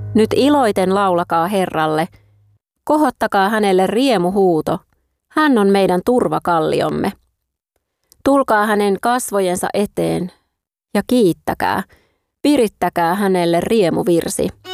Nyt iloiten laulakaa Herralle, kohottakaa hänelle riemuhuuto, hän on meidän turvakalliomme. Tulkaa hänen kasvojensa eteen ja kiittäkää, virittäkää hänelle riemuvirsi.